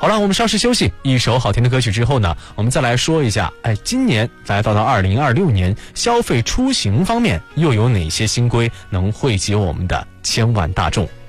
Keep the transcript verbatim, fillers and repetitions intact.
好了，我们稍事休息，一首好听的歌曲之后呢，我们再来说一下，哎，今年来到了二零二六年，消费出行方面又有哪些新规能惠及我们的千万大众？